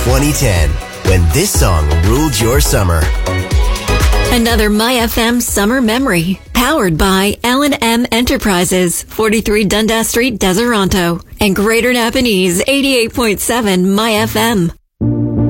2010, when this song ruled your summer. Another My FM summer memory, powered by L&M Enterprises, 43 Dundas Street, Deseronto, and Greater Napanese, 88.7 My FM.